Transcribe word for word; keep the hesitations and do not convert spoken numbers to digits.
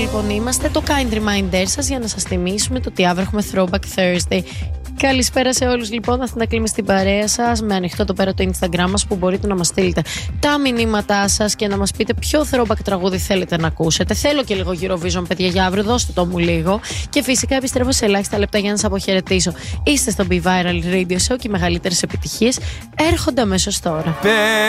λοιπόν είμαστε, το kind reminder σας για να σας θυμίσουμε το ότι αύριο έχουμε Throwback Thursday. Καλησπέρα σε όλους λοιπόν, Αθηνά Κλίμη στην παρέα σας, με ανοιχτό το πέρα το Instagram μας που μπορείτε να μας στείλετε τα μηνύματά σας και να μας πείτε ποιο throwback τραγούδι θέλετε να ακούσετε. Θέλω και λίγο Eurovision, παιδιά, για αύριο, δώστε το μου λίγο. Και φυσικά επιστρέφω σε ελάχιστα λεπτά για να σας αποχαιρετήσω. Είστε στο Be Viral Radio Show και οι μεγαλύτερες επιτυχίες έρχονται αμέσως τώρα.